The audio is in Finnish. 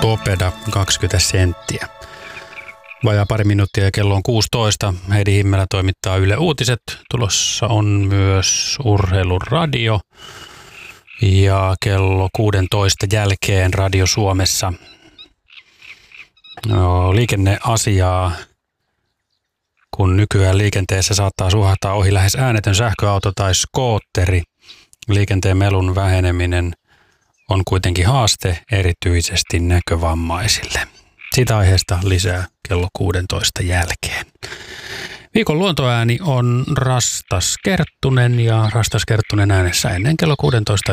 Topeda 20 senttiä. Vajaa pari minuuttia ja kello on 16. Heidi Himmelä toimittaa Yle Uutiset. Tulossa on myös Urheiluradio. Ja kello 16 jälkeen Radio Suomessa liikenneasiaa, kun nykyään liikenteessä saattaa suhahtaa ohi lähes äänetön sähköauto tai skootteri. Liikenteen melun väheneminen on kuitenkin haaste erityisesti näkövammaisille. Siitä aiheesta lisää kello 16 jälkeen. Viikon luontoääni on Rastas Kerttunen ja Rastas Kerttunen äänessä ennen kello 16